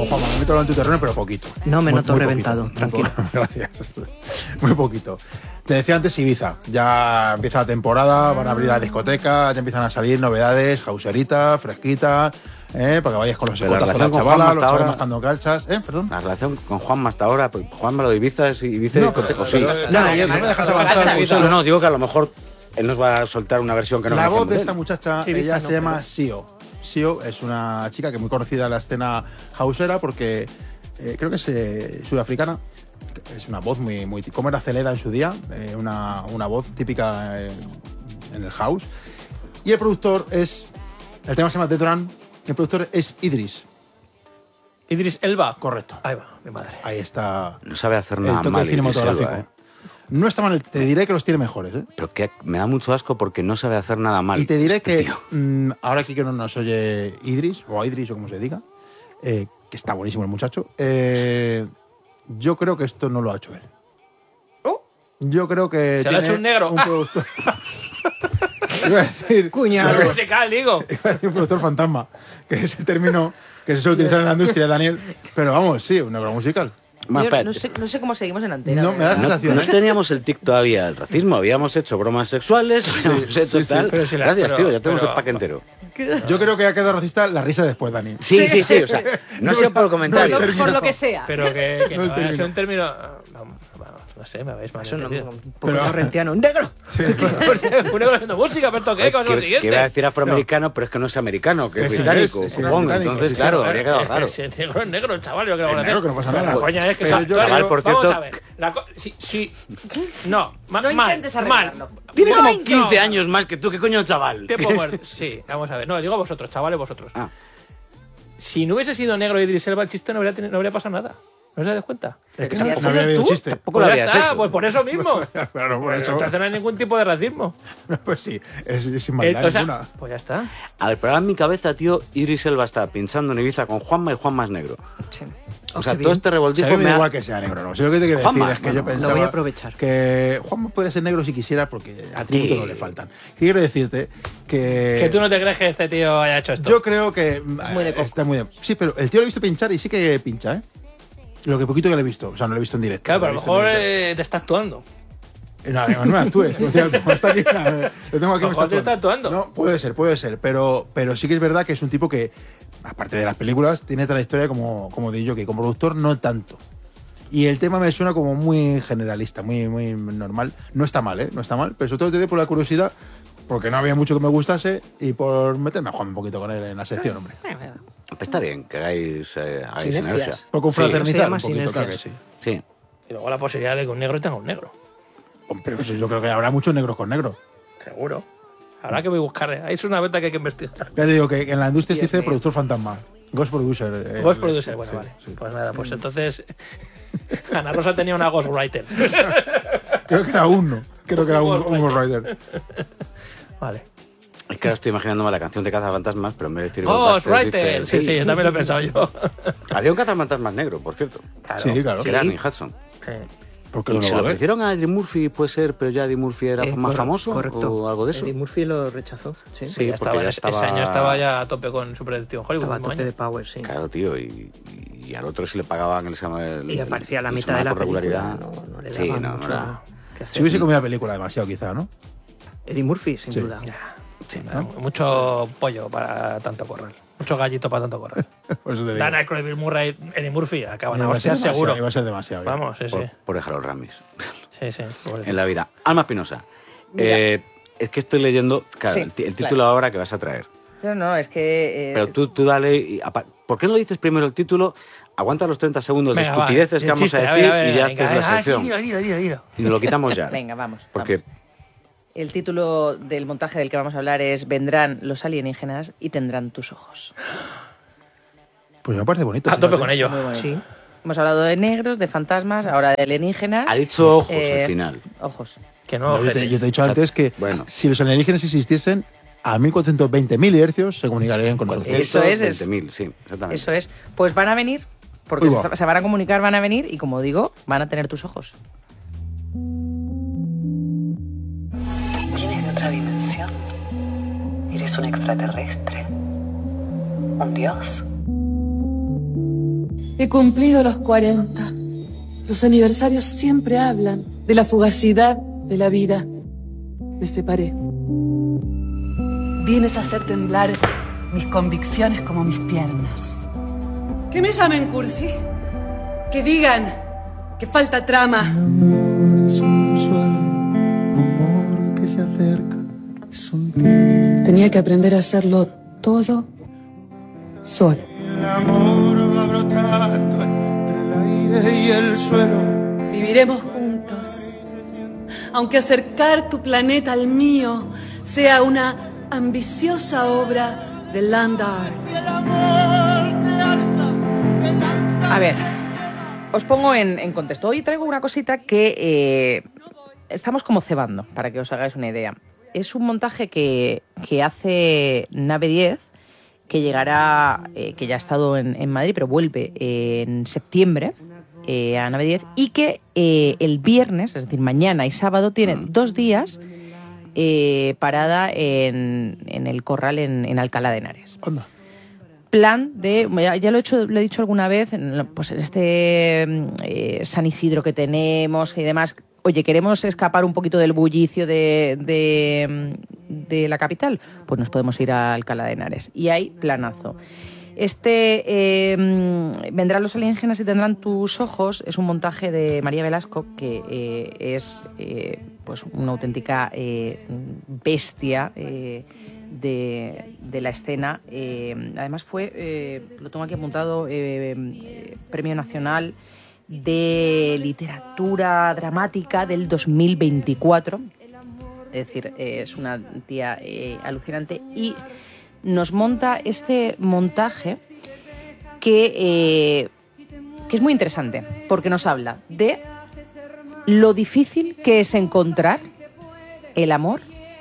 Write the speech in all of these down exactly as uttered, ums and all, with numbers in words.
Juanma, me meto en tu terreno, pero poquito. No me muy, noto muy reventado, poquito. tranquilo. Gracias. Muy poquito. Te decía antes Ibiza. Ya empieza la temporada, van a abrir la discoteca, ya empiezan a salir novedades, hauserita, fresquita, ¿eh? Para que vayas con los Pero la escotazos de la relación con chavala, Juanma los hasta chavales ahora- mascando calchas. ¿Eh? Perdón. La relación con Juanma hasta ahora, pues Juanma lo de Ibiza es Ibiza No, y discoteca, pero- sí. pero- No, no, yo- no me dejas pero- avanzar. Ibiza, No, no, digo que a lo mejor él nos va a soltar una versión que no La voz conocemos de él. esta muchacha, Sí, Ibiza ella no, se llama pero- Sio. Sio es una chica que es muy conocida en la escena hausera porque eh, creo que es eh, sudafricana. Es una voz muy, muy... Como era Celeda en su día, eh, una, una voz típica en, en el house. Y el productor es... El tema se llama Detran. El productor es Idris. Idris Elba. Correcto. Ahí va, mi madre. Ahí está No sabe hacer el nada toque mal. Idris cinematográfico. Elba, ¿eh? No está mal, te diré que los tiene mejores, ¿eh? Pero que me da mucho asco porque no sabe hacer nada mal. Y te diré este que tío. mm, ahora aquí que no nos oye Idris, o Idris, o como se diga, eh, que está buenísimo el muchacho, eh, yo creo que esto no lo ha hecho él. Yo creo que. ¿Se lo ha tiene hecho un negro? Un productor. Iba a decir. Cuñado. Es musical, digo. Iba a decir un productor fantasma, que es el término que se suele utilizar en la industria, Daniel. Pero vamos, sí, un negro musical. Bueno, Yo espérate. no, sé, no sé cómo seguimos en antena. No, de me da verdad. No, sensación, no ¿eh? teníamos el tic todavía del racismo, habíamos hecho bromas sexuales, habíamos hecho sí, sí, tal. pero si la- Gracias, pero- tío, ya tenemos pero- el pack entero. Yo creo que ha quedado racista la risa después, Dani. Sí, sí, sí, o sea, no sea por el comentario. Por, por lo que sea. Pero que, que No no, el es término. un término. No, no, no sé, me habéis Eso no, malentendido. un poco correntiano. ¡Negro! Un negro haciendo música, pero ¿esto qué? ¿Qué es lo Que, siguiente? que iba a decir afroamericano, pero es que no es americano, que es Ese británico, es, ese es supongo. británico, Entonces, sí, claro, sí. habría quedado raro. Ese negro es negro, el chaval, yo creo que Es negro, que no pasa nada. La coña es que Pero sa- yo- Chaval, por vamos cierto- a ver. La co- sí, sí. No, ma- No mal, intentes mal. arreglarlo. Tiene No, como no. quince años más que tú, ¿qué coño, chaval? Tiempo muerto. Sí, vamos a ver. No, digo vosotros, chavales, vosotros. Ah. Si no hubiese sido negro Idris Elba, el chiste no habría, teni- no habría pasado nada. ¿No os dais cuenta? Es que Si no, has no había sido habido tú, chiste. Tampoco lo Pues ya habías está, hecho. pues por eso mismo. Claro, por eso. Entonces no hay ningún tipo de racismo. Pues sí, es, es sin Eh, maldad o sea, ninguna. pues ya está. A ver, pero ahora en mi cabeza, tío, Idris Elba está pinchando en Ibiza con Juanma y Juanma es negro. Sí. O Oh, sea, qué todo bien. este O sea, revoltijo a mí me me da ha... igual que sea negro, ¿no? Si lo que te quiero Juanma, decir es que bueno, yo lo pensaba voy a aprovechar. que Juanma podría ser negro si quisiera porque atributos Sí. no le faltan. Quiero decirte que... Que tú no te crees que este tío haya hecho esto. Yo creo que... Muy de eh, coco. está muy de... Sí, pero el tío lo he visto pinchar y sí que pincha, ¿eh? Lo que poquito que le he visto. O sea, no lo he visto en directo. Claro, pero a lo lo he visto en mejor directo. eh, te está actuando. Eh, No, no, no me actúes. O sea, como está aquí, eh, lo tengo aquí, me Ojo, te está actuando. No, puede ser, puede ser. Pero, pero sí que es verdad que es un tipo que, aparte de las películas, tiene trayectoria como, como de jockey. Como productor, no tanto. Y el tema me suena como muy generalista, muy, muy normal. No está mal, ¿eh? No está mal. Pero sobre todo te digo por la curiosidad, porque no había mucho que me gustase y por meterme a jugar un poquito con él en la sección, hombre. Pues está bien que hagáis, eh, hagáis Sinergias. sinergia. Por se confraternizar llama un poquito, claro que sinergias. sí. Sí. Y luego la posibilidad de que un negro tenga un negro. Hombre, pues yo creo que habrá muchos negros con negros. Seguro. Habrá que buscar. Ahí es una beta que hay que investigar. Ya te digo que en la industria se Dios dice mío. productor fantasma. Ghost producer. eh, Ghost es- producer, bueno, sí, vale. sí. Pues nada, pues entonces. Ana Rosa tenía una ghostwriter. Creo que era uno. Creo que era un, un Ghost Rider. Vale. Es que ahora estoy imaginándome la canción de Cazafantasmas, pero en vez de decir Ghostwriter. Ghostbusters, Sí, sí, yo también lo he pensado yo. Había un Cazafantasmas negro, por cierto. Claro. Sí, claro. Que era Ernie Hudson. Sí. ¿Por qué Y no se lo lo va a ver? ofrecieron a Eddie Murphy, puede ser, pero ya Eddie Murphy era Eh, más corre- famoso correcto. o algo de eso. Eddie Murphy lo rechazó. Sí, Sí, Ya porque estaba, ya ese- estaba- Ese año estaba ya a tope con su predicción Hollywood. estaba a último tope año. de power, sí. Claro, tío, y, y al otro sí le pagaban el, el Y aparecía la el mitad de la por regularidad. película. No, no le Sí, daba no, no mucho era- que hacer. Si hubiese comido la película demasiado, quizá, ¿no? Eddie Murphy, sin Sí. duda. Sí, mucho pollo para tanto correr. Mucho gallito para tanto correr. Por eso te digo. Dan Aykroyd, Bill Murray, Eddie Murphy acaban a Iba a ser hostias demasiado, seguro. Iba a ser demasiado. ya. Vamos, sí, sí. Por, por Harold Ramis. Sí, sí. por- En la vida. Alma Espinosa. Eh, es que estoy leyendo, claro, Sí, el, ti- el claro. título ahora que vas a traer. No, no, es que. eh, Pero tú, tú dale. y apa- ¿Por qué no dices primero el título? Aguanta los treinta segundos Venga, de va, estupideces el que vamos chiste, a ver, decir ver, y ya venga, haces la ah, sí, sección. dilo, dilo, dilo, dilo. Y nos lo quitamos ya. Venga, vamos. Porque vamos. El título del montaje del que vamos a hablar es Vendrán los alienígenas y tendrán tus ojos. Pues me parece bonito. A tope fíjate. con ello. Muy bonito. Sí. Hemos hablado de negros, de fantasmas, ahora de alienígenas. ha dicho ojos Eh, al final. Ojos. Que no, No, yo, te, yo te he dicho antes que Bueno. si los alienígenas existiesen, a mil cuatrocientos veinte milihercios se comunicarían con nosotros. Eso es, es- veinte mil, sí, exactamente. Eso es. Pues van a venir, porque Uy, va. se, se van a comunicar, van a venir y como digo, van a tener tus ojos. Vienes de otra dimensión. Eres un extraterrestre. Un dios. He cumplido los cuarenta. Los aniversarios siempre hablan de la fugacidad de la vida. Me separé. Vienes a hacer temblar mis convicciones como mis piernas. Que me llamen cursi. Que digan que falta trama. Amor es un suave rumor que se acerca. Es un tigre. Tenía que aprender a hacerlo todo solo. El amor va brotando entre el aire y el suelo. Viviremos juntos. Aunque acercar tu planeta al mío sea una ambiciosa obra de land art. A ver, os pongo en, en contexto. Hoy traigo una cosita que eh, estamos como cebando, para que os hagáis una idea. Es un montaje que, que hace Nave diez, que llegará, eh, que ya ha estado en, en Madrid, pero vuelve eh, en septiembre eh, a Nave diez, y que eh, el viernes, es decir, mañana y sábado, tienen dos días eh, parada en, en el Corral en, en Alcalá de Henares. Onda. Plan de, ya, ya lo he hecho, lo he dicho alguna vez, en, pues en este eh, San Isidro que tenemos y demás. Oye, queremos escapar un poquito del bullicio de, de, de la capital, pues nos podemos ir a Alcalá de Henares. Y hay planazo. Este eh, Vendrán los alienígenas y tendrán tus ojos. Es un montaje de María Velasco, que eh, es eh, pues una auténtica eh, bestia eh, de, de la escena. Eh, además fue, eh, lo tengo aquí apuntado, eh, Premio Nacional de Literatura Dramática del dos mil veinticuatro. Es decir, eh, es una tía eh, alucinante, y nos monta este montaje que, eh, que es muy interesante, porque nos habla de lo difícil que es encontrar el amor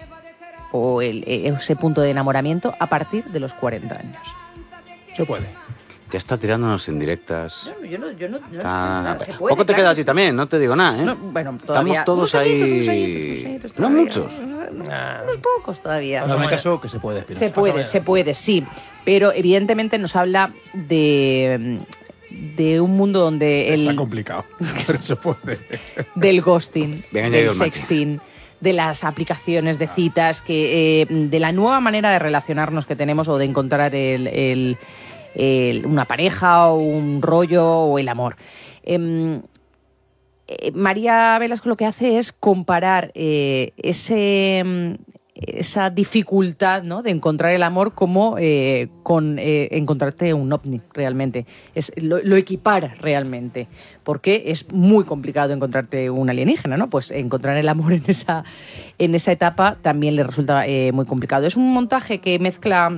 o el, ese punto de enamoramiento a partir de los cuarenta años. Se puede. Ya está tirándonos indirectas. No, yo no, yo no, no Está... se puede, Poco te claro, queda a ti sí. también, no te digo nada, ¿eh? No, bueno, todavía. Estamos todos unos ahí... añitos, unos añitos, unos añitos No todavía. muchos. Unos pocos todavía. No me caso que se puede. Espinosa. Se puede, se puede, sí. Pero evidentemente nos habla de, de un mundo donde Está el complicado, pero se puede. del ghosting, Venga, ya del digo el matiz. sexting, de las aplicaciones de citas, que eh, de la nueva manera de relacionarnos que tenemos o de encontrar el, el, el- una pareja o un rollo o el amor. Em, eh, María Velasco lo que hace es comparar eh, ese, mm, esa dificultad, ¿no?, de encontrar el amor como eh, con eh, encontrarte un ovni realmente. Es, lo, lo equipara realmente, porque es muy complicado encontrarte un alienígena, ¿no? Pues encontrar el amor en esa, en esa etapa también le resulta eh, muy complicado. Es un montaje que mezcla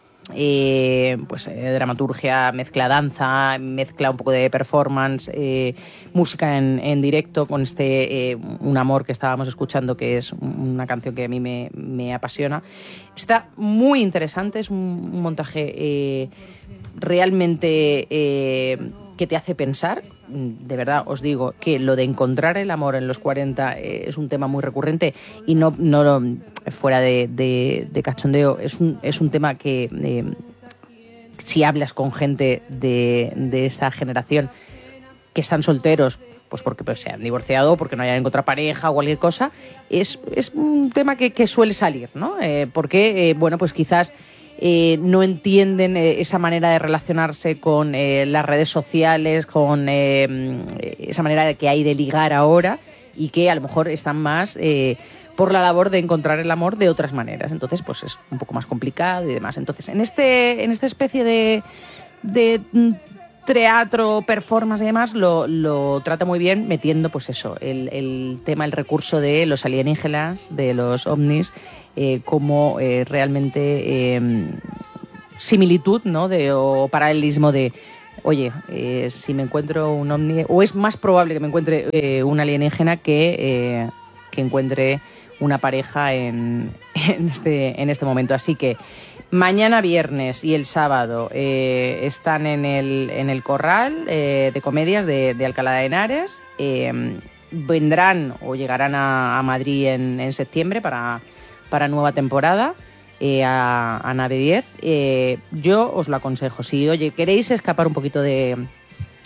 eh, pues eh, dramaturgia, mezcla danza, mezcla un poco de performance, eh, música en, en directo con este eh, Un amor que estábamos escuchando, que es una canción que a mí me, me apasiona. Está muy interesante, es un, un montaje eh, realmente eh, que te hace pensar. De verdad os digo que lo de encontrar el amor en los cuarenta eh, es un tema muy recurrente, y no, no lo- fuera de, de- de cachondeo, es un, es un tema que eh, si hablas con gente de, de esta generación que están solteros, pues porque pues, se han divorciado, porque no hayan encontrado pareja o cualquier cosa, es, es un tema que, que suele salir, ¿no? Eh, porque, eh, bueno, pues quizás eh, no entienden eh, esa manera de relacionarse con eh, las redes sociales, con eh, esa manera de que hay de ligar ahora, y que a lo mejor están más eh, por la labor de encontrar el amor de otras maneras. Entonces, pues es un poco más complicado y demás. Entonces, en este, en esta especie de, de mm, teatro, performance y demás, lo, lo trata muy bien, metiendo pues eso, el, el tema, el recurso de los alienígenas, de los ovnis, eh, como eh, realmente eh, similitud, ¿no?, de, o paralelismo de, oye, eh, si me encuentro un ovni, o es más probable que me encuentre eh, un alienígena que, eh, que encuentre una pareja en, en, este, en este momento. Así que mañana viernes y el sábado eh, están en el, en el Corral eh, de Comedias de, de Alcalá de Henares. Eh, vendrán o llegarán a, a Madrid en, en septiembre para, para nueva temporada, eh, a, a Nave diez. Eh, yo os lo aconsejo. Si, oye, queréis escapar un poquito de,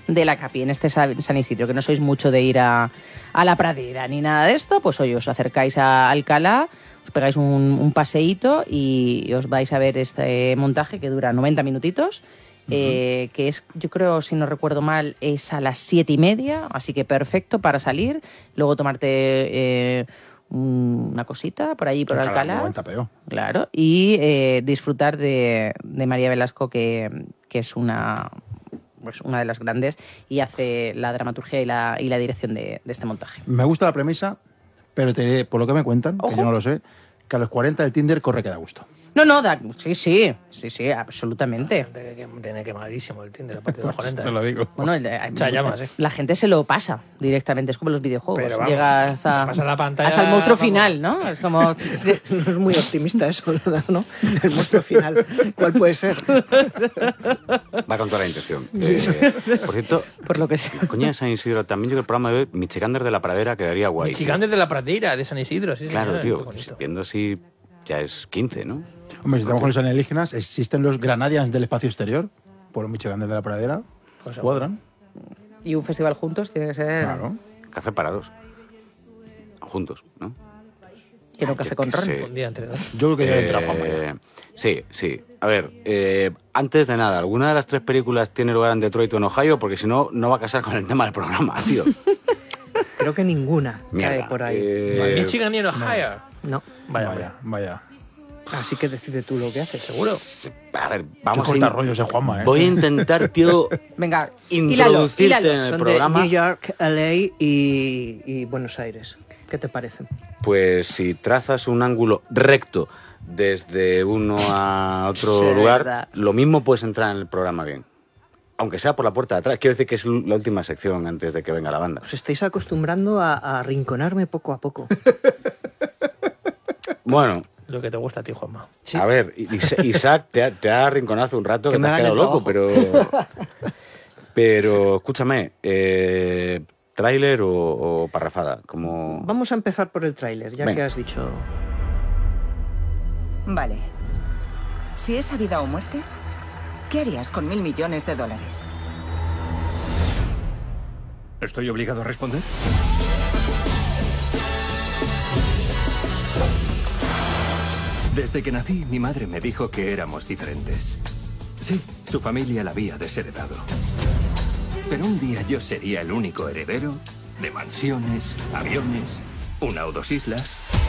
de la Capi, en este San Isidro, que no sois mucho de ir a, a la pradera ni nada de esto, pues hoy os acercáis a Alcalá, os pegáis un, un paseíto y os vais a ver este montaje que dura noventa minutitos, uh-huh. eh, que es, yo creo, si no recuerdo mal, es a las siete y media, así que perfecto para salir, luego tomarte eh, un, una cosita por allí, por Alcalá. Alcalá tapeo. Claro, y eh, disfrutar de, de María Velasco, que, que es una... pues una de las grandes, y hace la dramaturgia y la, y la dirección de, de este montaje. Me gusta la premisa, pero te diré, por lo que me cuentan, Ojo. que yo no lo sé, que a los cuarenta el Tinder corre que da gusto. No, no, da, sí, sí, sí, sí, absolutamente. Tiene que- tiene quemadísimo el Tinder a partir de los cuarenta. Te lo digo. Bueno, el- O sea, llamas, ¿eh? la gente se lo pasa directamente, es como los videojuegos. Pero vamos, Llegas a, pasa la pantalla, hasta el monstruo vamos. final, ¿no? Es como... No es muy optimista eso, ¿no? El monstruo final. ¿Cuál puede ser? Va con toda la intención. Eh, por cierto, por lo que sea. la coña de San Isidro, también yo que el programa de hoy, Michigander de la Pradera quedaría guay. tío. Chicander de la Pradera, de San Isidro, sí, Claro, señor, qué tío, bonito. viendo así ya es quince, ¿no? Hombre, si estamos con los alienígenas, existen los Granadians del espacio exterior, por Michigan de la Pradera, Pues cuadran. Y un festival juntos tiene que ser... Claro. Café para dos. Juntos, ¿no? Que no café Yo con qué ron. sé. Un día entre dos. Yo creo que ya entra Eh, fama. ya. Sí, sí. A ver, eh, antes de nada, ¿alguna de las tres películas tiene lugar en Detroit o en Ohio? Porque si no, no va a casar con el tema del programa, tío. Creo que ninguna Mierda. cae por ahí. Eh, Michigan y en Ohio. No. Vaya, Vaya, vaya. Así que decide tú lo que haces. seguro. A ver, Vamos vamos a a... cortar in- rollos de Juanma, ¿eh? Voy a intentar, tío, Venga, introducirte hílalo, hílalo. en el Son programa. de New York, L A y, y Buenos Aires. ¿Qué te parecen? Pues si trazas un ángulo recto desde uno a otro Sí, lugar, verdad. lo mismo puedes entrar en el programa bien. Aunque sea por la puerta de atrás. Quiero decir que es la última sección antes de que venga la banda. Os estáis acostumbrando a, a arrinconarme poco a poco. Bueno, Lo que te gusta a ti, Juanma. Sí. a ver, Is- Isaac te ha, te ha arrinconado un rato Que que, me te has hagan quedado el loco, pero... Pero, escúchame, eh, ¿tráiler o, o parrafada? Como... Vamos a empezar por el tráiler, ya Venga. que has dicho... Vale. Si es a vida o muerte, ¿qué harías con mil millones de dólares? ¿Estoy obligado a responder? Desde que nací, mi madre me dijo que éramos diferentes. Sí, su familia la había desheredado. Pero un día yo sería el único heredero de mansiones, aviones, una o dos islas.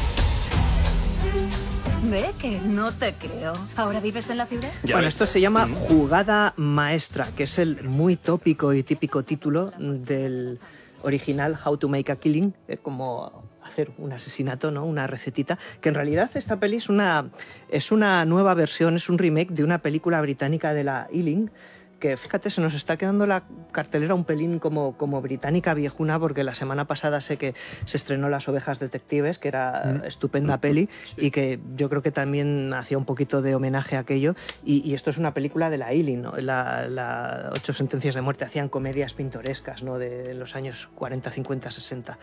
Ve que no te creo. ¿Ahora vives en la ciudad? Ya bueno, ves. esto se llama Jugada Maestra, que es el muy tópico y típico título del original How to Make a Killing, eh, como hacer un asesinato, ¿no? Una recetita, que en realidad esta peli es una, es una nueva versión, es un remake de una película británica de la Ealing, que fíjate, se nos está quedando la cartelera un pelín como, como británica viejuna, porque la semana pasada sé que se estrenó Las ovejas detectives, que era estupenda peli, y que yo creo que también hacía un poquito de homenaje a aquello, y, y esto es una película de la Ealing, ¿no? La, la Ocho sentencias de muerte, hacían comedias pintorescas, ¿no? De los años cuarenta, cincuenta, sesenta.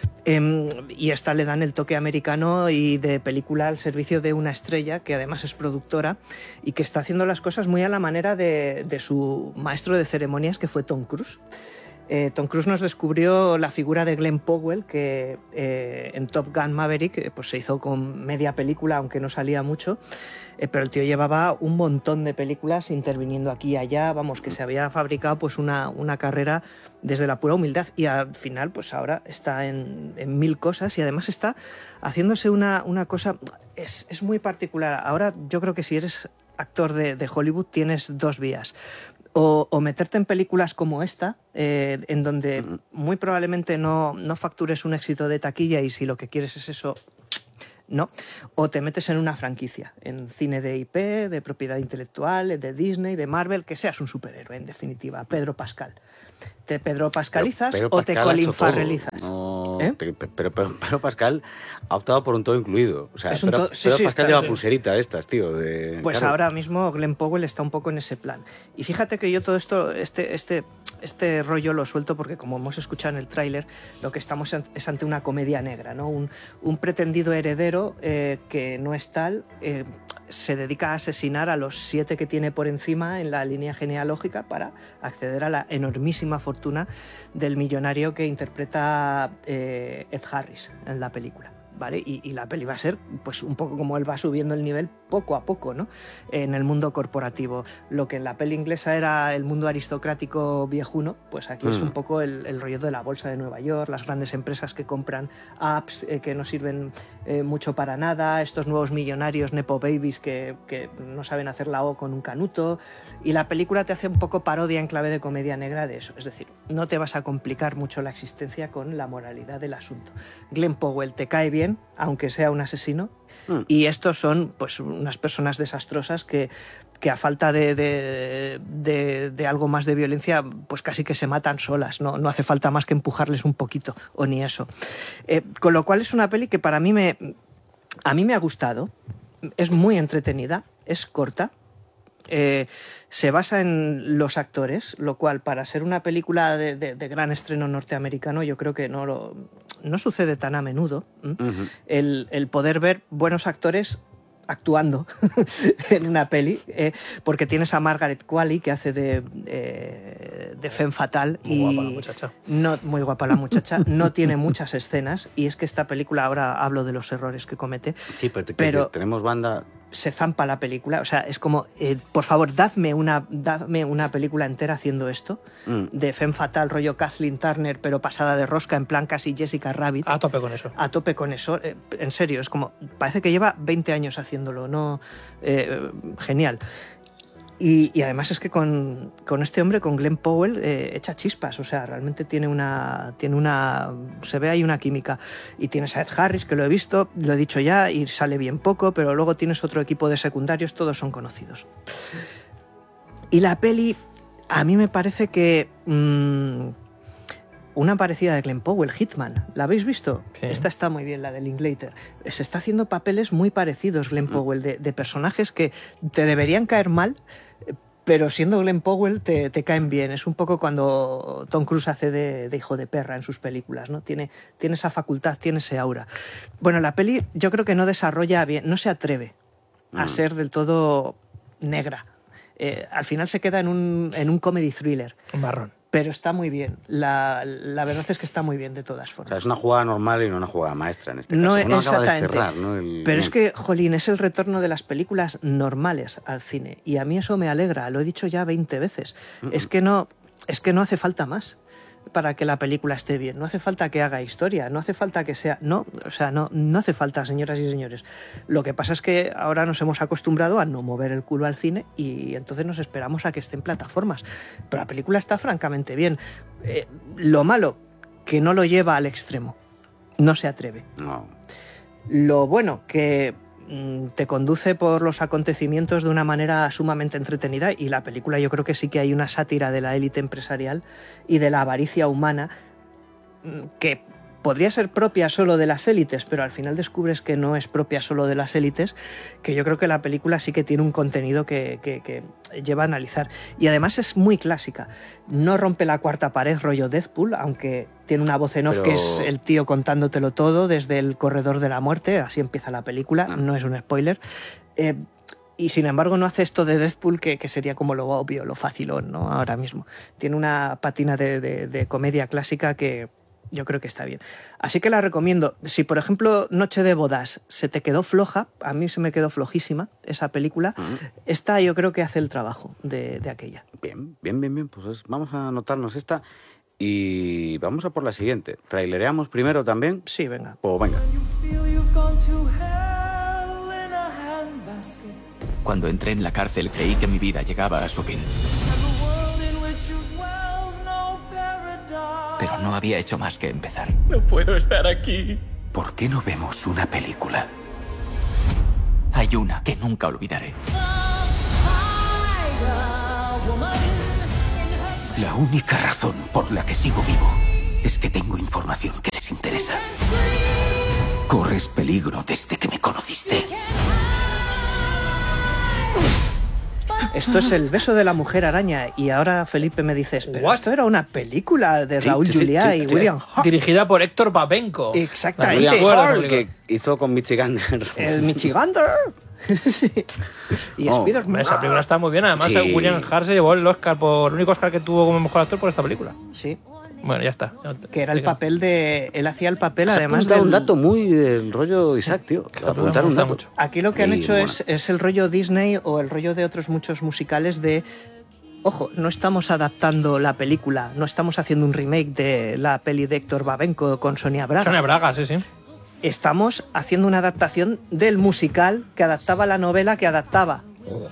Em, y esta le dan el toque americano y de película al servicio de una estrella que además es productora y que está haciendo las cosas muy a la manera de, de su maestro de ceremonias, que fue Tom Cruise. Eh, Tom Cruise nos descubrió la figura de Glenn Powell, que eh, en Top Gun Maverick eh, pues se hizo con media película, aunque no salía mucho, eh, pero el tío llevaba un montón de películas interviniendo aquí y allá, vamos, que se había fabricado pues una, una carrera desde la pura humildad, y al final pues ahora está en, en mil cosas, y además está haciéndose una, una cosa, es, es muy particular. Ahora yo creo que si eres actor de, de Hollywood tienes dos vías. O, o meterte en películas como esta, eh, en donde muy probablemente no, no factures un éxito de taquilla, y si lo que quieres es eso, no. O te metes en una franquicia, en cine de I P, de propiedad intelectual, de Disney, de Marvel, que seas un superhéroe, en definitiva, Pedro Pascal. ¿Te Pedro Pascalizas Pero- pero o te Pascal ha Colin hecho todo. Farrellizas? No, ¿Eh? te- pero, pero, pero Pascal ha optado por un todo incluido. O sea, Es un pero, todo- sí, pero sí, Pascal está- lleva sí. pulserita de estas, tío. De, Pues claro. ahora mismo Glenn Powell está un poco en ese plan. Y fíjate que yo todo esto, este, este, este rollo lo suelto porque, como hemos escuchado en el tráiler, lo que estamos en- es ante una comedia negra, ¿no? Un, un pretendido heredero eh, que no es tal, eh, se dedica a asesinar a los siete que tiene por encima en la línea genealógica para acceder a la enormísima fortuna del millonario que interpreta eh, Ed Harris en la película. ¿Vale? Y, y la peli va a ser pues un poco como él va subiendo el nivel poco a poco, ¿no? En el mundo corporativo. Lo que en la peli inglesa era el mundo aristocrático viejuno, pues aquí mm. es un poco el, el rollo de la bolsa de Nueva York, las grandes empresas que compran apps eh, que no sirven eh, mucho para nada, estos nuevos millonarios nepo babies que, que no saben hacer la O con un canuto, y la película te hace un poco parodia en clave de comedia negra de eso. Es decir, no te vas a complicar mucho la existencia con la moralidad del asunto. Glenn Powell te cae bien, aunque sea un asesino, mm. y estos son pues unas personas desastrosas que, que a falta de, de, de, de algo más de violencia, pues casi que se matan solas, no, no hace falta más que empujarles un poquito, o ni eso. Eh, con lo cual es una peli que para mí me, a mí me ha gustado, es muy entretenida, es corta, Eh, se basa en los actores, lo cual para ser una película de, de, de gran estreno norteamericano yo creo que no, lo, no sucede tan a menudo. Uh-huh. el, el poder ver buenos actores actuando en una peli, eh, porque tienes a Margaret Qualley que hace de, eh, de Femme Fatale. Muy y guapa la muchacha. No, muy guapa la muchacha, no tiene muchas escenas, y es que esta película, ahora hablo de los errores que comete, sí, pero, te, pero tenemos banda... se zampa la película, o sea, es como, eh, por favor, dadme una, dadme una película entera haciendo esto, mm. de Femme Fatale, rollo Kathleen Turner, pero pasada de rosca, en plan casi Jessica Rabbit. A tope con eso. A tope con eso, eh, en serio, es como, parece que lleva veinte años haciéndolo, ¿no? Eh, genial. Y, y además es que con, con este hombre, con Glenn Powell, eh, echa chispas, o sea, realmente tiene una, tiene una... se ve ahí una química. Y tienes a Ed Harris, que lo he visto, lo he dicho ya, y sale bien poco, pero luego tienes otro equipo de secundarios, todos son conocidos. Y la peli, a mí me parece que... Mmm, una parecida de Glenn Powell, Hitman, ¿la habéis visto? Sí. Esta está muy bien, la de Linklater. Se está haciendo papeles muy parecidos, Glenn Powell, de, de personajes que te deberían caer mal, pero siendo Glenn Powell te, te caen bien. Es un poco cuando Tom Cruise hace de, de hijo de perra en sus películas, ¿no? Tiene, tiene esa facultad, tiene ese aura. Bueno, la peli yo creo que no desarrolla bien, no se atreve a mm. ser del todo negra. Eh, al final se queda en un, en un comedy thriller. Un marrón. Pero está muy bien. La, la verdad es que está muy bien de todas formas. O sea, es una jugada normal y no una jugada maestra en este no, caso. No exactamente. Acaba de cerrar, ¿no? El... Pero es que, jolín, es el retorno de las películas normales al cine. Y a mí eso me alegra. Lo he dicho ya veinte veces. Uh-uh. Es que no, es que no hace falta más para que la película esté bien. No hace falta que haga historia. No hace falta que sea... No, o sea, no, no hace falta, señoras y señores. Lo que pasa es que ahora nos hemos acostumbrado a no mover el culo al cine y entonces nos esperamos a que esté en plataformas. Pero la película está francamente bien. Eh, lo malo, que no lo lleva al extremo. No se atreve. No. Lo bueno, que te conduce por los acontecimientos de una manera sumamente entretenida, y la película yo creo que sí que hay una sátira de la élite empresarial y de la avaricia humana que podría ser propia solo de las élites, pero al final descubres que no es propia solo de las élites, que yo creo que la película sí que tiene un contenido que, que, que lleva a analizar. Y además es muy clásica. No rompe la cuarta pared rollo Deadpool, aunque tiene una voz en off pero... que es el tío contándotelo todo desde el corredor de la muerte, así empieza la película, no, no es un spoiler. Eh, y sin embargo no hace esto de Deadpool, que, que sería como lo obvio, lo facilón, ¿no? Ahora mismo. Tiene una patina de, de, de comedia clásica que yo creo que está bien. Así que la recomiendo. Si, por ejemplo, Noche de bodas se te quedó floja, a mí se me quedó flojísima esa película, uh-huh. esta yo creo que hace el trabajo de, de aquella. Bien, bien, bien, bien. Pues vamos a anotarnos esta y vamos a por la siguiente. ¿Trailereamos primero también? Sí, venga. Pues venga. Cuando entré en la cárcel creí que mi vida llegaba a su fin. Pero no había hecho más que empezar. No puedo estar aquí. ¿Por qué no vemos una película? Hay una que nunca olvidaré. La única razón por la que sigo vivo es que tengo información que les interesa. Corres peligro desde que me conociste. Esto es El beso de la mujer araña, y ahora Felipe me dices, pero What? Esto era una película de Raúl sí, Juliá sí, sí, y sí, William Hurt. Dirigida por Héctor Babenco. Exactamente. William Hurt, que hizo con Michigander. El Michigander. sí. Y Oh, Spider-Man. esa película está muy bien. Además, Sí. William Hart se llevó el Oscar por el único Oscar que tuvo como mejor actor por esta película. Sí. Bueno, ya está. Que era el papel de... Él hacía el papel, Has además apuntado del... un dato muy del rollo Isaac, tío. Apuntar un dato. Aquí lo que han Y, hecho bueno. es, es el rollo Disney o el rollo de otros muchos musicales de... Ojo, no estamos adaptando la película, no estamos haciendo un remake de la peli de Héctor Babenco con Sonia Braga. Sonia Braga, sí, sí. Estamos haciendo una adaptación del musical que adaptaba la novela que adaptaba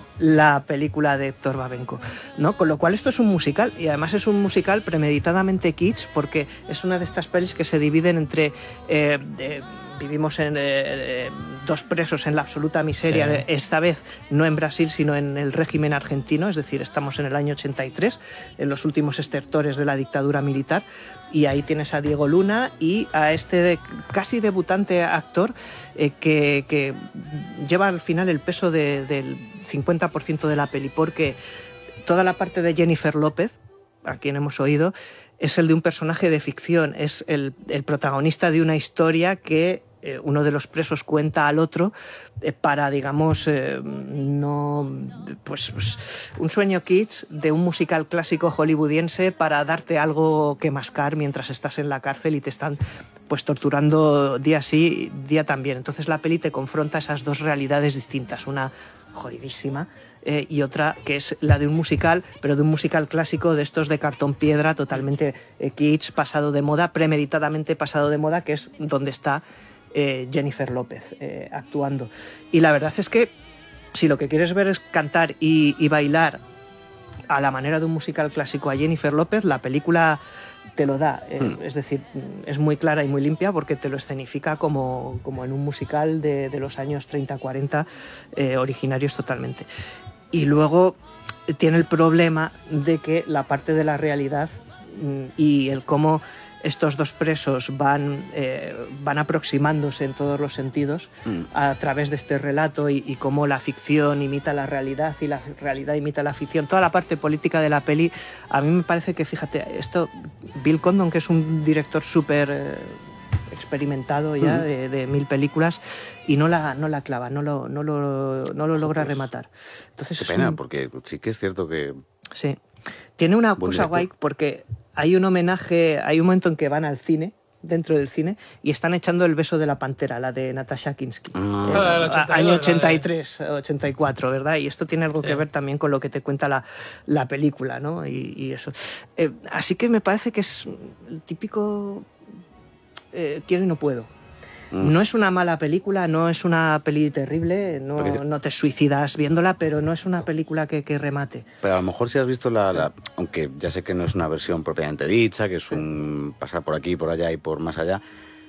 la película de Héctor Babenco, ¿no? Con lo cual esto es un musical y además es un musical premeditadamente kitsch porque es una de estas pelis que se dividen entre eh, eh, vivimos en eh, dos presos en la absoluta miseria, Sí. esta vez no en Brasil sino en el régimen argentino, es decir, estamos en el año ochenta y tres, en los últimos estertores de la dictadura militar, y ahí tienes a Diego Luna y a este de- casi debutante actor eh, que, que lleva al final el peso de- del cincuenta por ciento de la peli, porque toda la parte de Jennifer López, a quien hemos oído, es el de un personaje de ficción, es el, el protagonista de una historia que eh, uno de los presos cuenta al otro eh, para, digamos, eh, no, pues, pues, un sueño kitsch de un musical clásico hollywoodiense para darte algo que mascar mientras estás en la cárcel y te están pues torturando día sí, día también. Entonces la peli te confronta esas dos realidades distintas, una jodidísima eh, y otra que es la de un musical, pero de un musical clásico de estos de cartón piedra, totalmente eh, kitsch, pasado de moda, premeditadamente pasado de moda, que es donde está eh, Jennifer López eh, actuando. Y la verdad es que si lo que quieres ver es cantar y, y bailar a la manera de un musical clásico a Jennifer López, la película te lo da. Eh, Mm. Es decir, es muy clara y muy limpia porque te lo escenifica como, como en un musical de, de los años treinta cuarenta, eh, originarios totalmente. Y luego eh, tiene el problema de que la parte de la realidad mm, y el cómo estos dos presos van, eh, van aproximándose en todos los sentidos Mm. a través de este relato y, y cómo la ficción imita la realidad y la realidad imita la ficción. Toda la parte política de la peli, a mí me parece que, fíjate, esto, Bill Condon, que es un director súper eh, experimentado ya Mm. de, de mil películas, y no la, no la clava, no lo, no lo, no lo logra rematar. Entonces Qué es pena, un- porque sí que es cierto que... Sí. Tiene una Buen cosa director. guay porque hay un homenaje, hay un momento en que van al cine, dentro del cine, y están echando El beso de la pantera, la de Natasha Kinski. Ah. Eh, Ah, el a- ochenta y dos, año la de- ochenta y tres, ochenta y cuatro, ¿verdad? Y esto tiene algo Sí. que ver también con lo que te cuenta la, la película, ¿no? Y, y eso. Eh, así que me parece que es el típico eh, quiero y no puedo. Mm. No es una mala película, no es una peli terrible, no, Porque- no te suicidas viéndola, pero no es una película que, que remate. Pero a lo mejor si has visto la, la- Aunque ya sé que no es una versión propiamente dicha, que es un pasar por aquí, por allá y por más allá,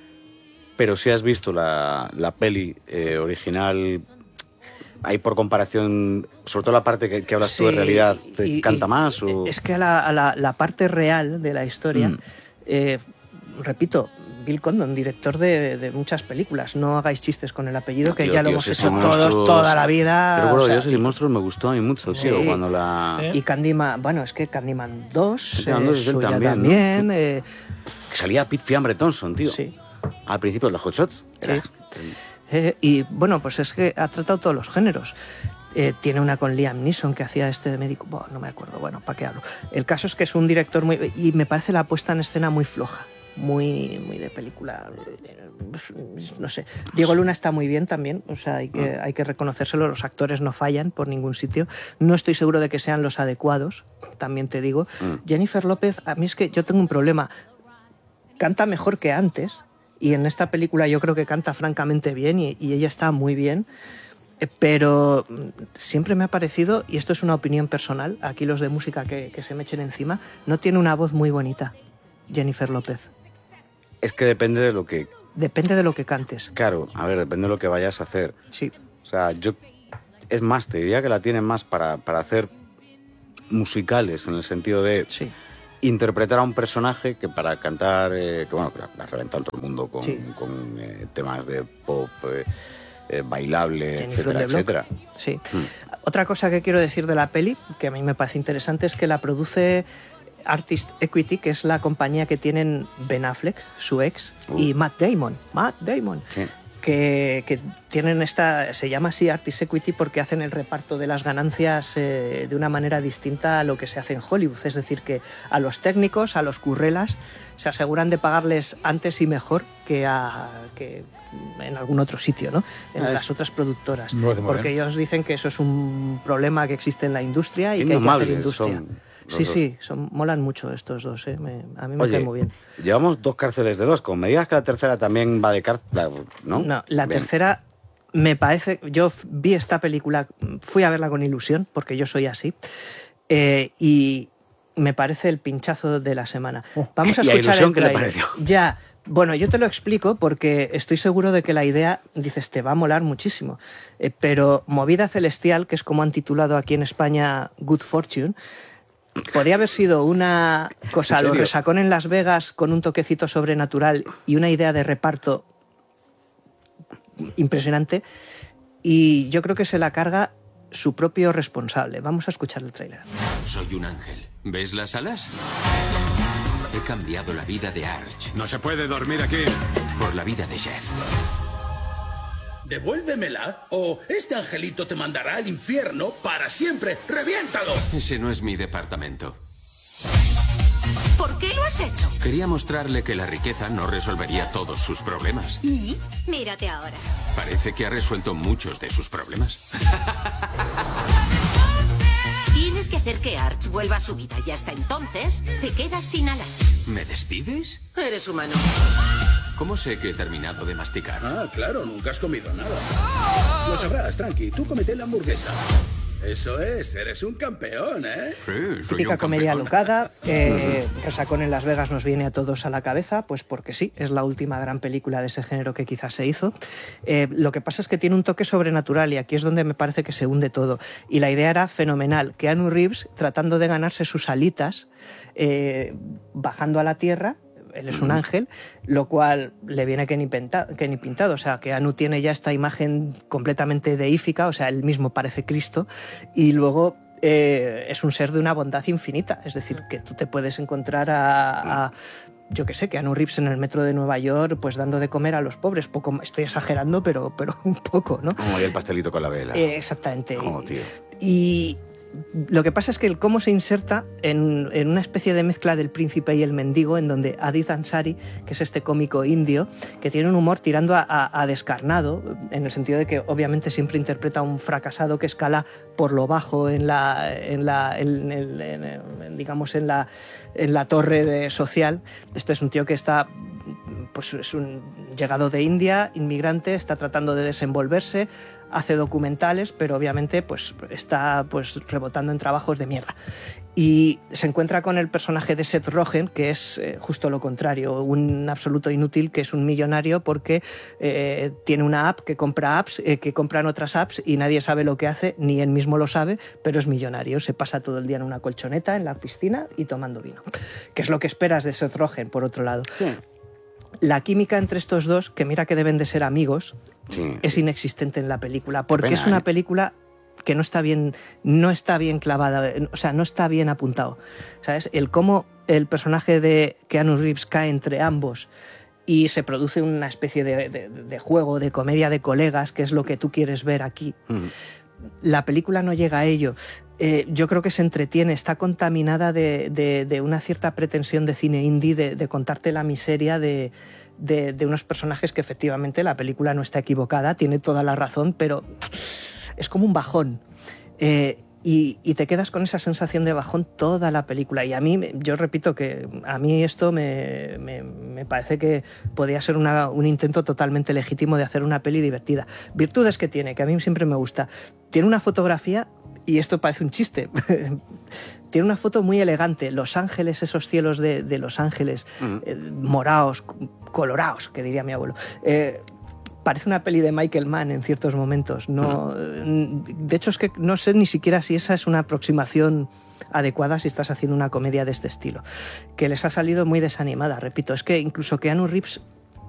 pero si has visto la, la peli eh, original, ahí por comparación, sobre todo la parte que, que hablas tú de Sí, realidad, ¿te y- canta y- más? O... Es que a la, a la- la parte real de la historia, Mm. eh, repito, Bill Condon, director de, de muchas películas, no hagáis chistes con el apellido, que Tío, ya lo tío, hemos Dioses hecho y todos Monstruos. toda la vida. Pero bueno, o sea, Dioses y Monstruos me gustó a mí mucho, Sí. tío, cuando la... y Candyman, bueno, es que Candyman dos, Candyman eh, dos es él suya también, ¿no? también, eh, Que salía Pete Fiambre Thompson, tío. sí. Al principio de los Hot Shots. Era- Eh, y bueno, pues es que ha tratado todos los géneros. Eh, tiene una con Liam Neeson que hacía este de médico. Buah, no me acuerdo, bueno, ¿para qué hablo? El caso es que es un director muy. Y me parece la puesta en escena muy floja. Muy, muy de película. eh, No sé. Diego Luna está muy bien también. O sea, hay que, hay que reconocérselo. Los actores no fallan por ningún sitio. No estoy seguro de que sean los adecuados, también te digo. Mm. Jennifer López, a mí es que yo tengo un problema. Canta mejor que antes. Y en esta película yo creo que canta francamente bien y, y ella está muy bien. Eh, Pero mm, siempre me ha parecido, y esto es una opinión personal, aquí los de música que, que se me echen encima, no tiene una voz muy bonita, Jennifer López. Es que depende de lo que... Depende de lo que cantes. Claro, a ver, depende de lo que vayas a hacer. Sí. O sea, yo... Es más, te diría que la tienen más para, para hacer musicales, en el sentido de Sí. interpretar a un personaje que para cantar, eh, que bueno, que la, la reventan todo el mundo con, Sí. con eh, temas de pop, eh, eh, bailable, Jenny etcétera, from the Block. etcétera. Sí. Mm. Otra cosa que quiero decir de la peli, que a mí me parece interesante, es que la produce Artist Equity, que es la compañía que tienen Ben Affleck, su ex, Uh. y Matt Damon. Matt Damon. Sí. que, que tienen esta, se llama así Artist Equity porque hacen el reparto de las ganancias eh, de una manera distinta a lo que se hace en Hollywood. Es decir, que a los técnicos, a los currelas, se aseguran de pagarles antes y mejor que, a, que en algún otro sitio, ¿no? En Ah, las otras productoras. no, de Porque bien. ellos dicen que eso es un problema que existe en la industria y que hay que hacer Indomables industria. son los Sí, dos. sí, son, molan mucho estos dos, ¿eh? Me- a mí me Oye, cae muy bien. llevamos dos cárceles de dos. Como me digas que la tercera también va de cárcel, ¿no? No, la Bien. tercera me parece... Yo f- vi esta película, fui a verla con ilusión, porque yo soy así, eh, y me parece el pinchazo de la semana. Vamos a ¿y a escuchar ilusión el qué le tráiler. pareció? Ya, bueno, yo te lo explico porque estoy seguro de que la idea, dices, te va a molar muchísimo. Eh, pero Movida Celestial, que es como han titulado aquí en España Good Fortune, podría haber sido una cosa, ¿En lo serio? resacón en Las Vegas con un toquecito sobrenatural y una idea de reparto impresionante, y yo creo que se la carga su propio responsable. Vamos a escuchar el tráiler. Soy un ángel. ¿Ves las alas? He cambiado la vida de Arch. No se puede dormir aquí. Por la vida de Jeff. Devuélvemela o este angelito te mandará al infierno para siempre. ¡Reviéntalo! Ese no es mi departamento. ¿Por qué lo has hecho? Quería mostrarle que la riqueza no resolvería todos sus problemas. ¿Y? Mírate ahora. Parece que ha resuelto muchos de sus problemas. Tienes que hacer que Arch vuelva a su vida y hasta entonces te quedas sin alas. ¿Me despides? Eres humano. ¿Cómo sé que he terminado de masticar? Ah, claro, nunca has comido nada. Lo sabrás, tranqui. Tú comete la hamburguesa. Eso es, eres un campeón, ¿eh? Sí, Típica comedia alocada, eh, Resacón en Las Vegas nos viene a todos a la cabeza, pues porque sí, es la última gran película de ese género que quizás se hizo. Eh, lo que pasa es que tiene un toque sobrenatural y aquí es donde me parece que se hunde todo. Y la idea era fenomenal. Keanu Reeves tratando de ganarse sus alitas, eh, bajando a la tierra. Él es un ángel, lo cual le viene que ni, penta, que ni pintado. O sea, que Anu tiene ya esta imagen completamente deífica, o sea, él mismo parece Cristo, y luego eh, es un ser de una bondad infinita. Es decir, que tú te puedes encontrar a... a yo qué sé, que Keanu Reeves en el metro de Nueva York, pues dando de comer a los pobres. Poco, estoy exagerando, pero, pero un poco, ¿no? Como el pastelito con la vela. Eh, exactamente. Oh, tío. Y lo que pasa es que el cómo se inserta en, en una especie de mezcla del príncipe y el mendigo, en donde Adith Ansari, que es este cómico indio, que tiene un humor tirando a, a, a descarnado, en el sentido de que obviamente siempre interpreta a un fracasado que escala por lo bajo en la, en la, en, en, en, en, digamos, en la, en la torre de social. Este es un tío que está, pues es un llegado de India, inmigrante, está tratando de desenvolverse, hace documentales, pero obviamente pues está pues rebotando en trabajos de mierda. Y se encuentra con el personaje de Seth Rogen, que es eh, justo lo contrario, un absoluto inútil, que es un millonario porque eh, tiene una app que compra apps, eh, que compran otras apps y nadie sabe lo que hace, ni él mismo lo sabe, pero es millonario. Se pasa todo el día en una colchoneta, en la piscina y tomando vino. Que es lo que esperas de Seth Rogen, por otro lado. Sí. La química entre estos dos, que mira que deben de ser amigos, sí, es inexistente en la película, porque pena, es una ¿eh? película que no está bien, no está bien clavada, o sea, no está bien apuntado. ¿Sabes? El cómo el personaje de Keanu Reeves cae entre ambos y se produce una especie de, de, de juego, de comedia de colegas, que es lo que tú quieres ver aquí. Mm. La película no llega a ello. Eh, yo creo que se entretiene, está contaminada de, de, de una cierta pretensión de cine indie, de, de contarte la miseria de, de, de unos personajes que efectivamente la película no está equivocada, tiene toda la razón, pero es como un bajón. Eh, y, y te quedas con esa sensación de bajón toda la película. Y a mí, yo repito que a mí esto me, me, me parece que podría ser una, un intento totalmente legítimo de hacer una peli divertida. Virtudes que tiene, que a mí siempre me gusta. Tiene una fotografía, y esto parece un chiste, tiene una foto muy elegante. Los ángeles, esos cielos de, de Los Ángeles, uh-huh. eh, morados, colorados, que diría mi abuelo. Eh, parece una peli de Michael Mann en ciertos momentos. No, uh-huh. De hecho, es que no sé ni siquiera si esa es una aproximación adecuada si estás haciendo una comedia de este estilo, que les ha salido muy desanimada. Repito, es que incluso Keanu Reeves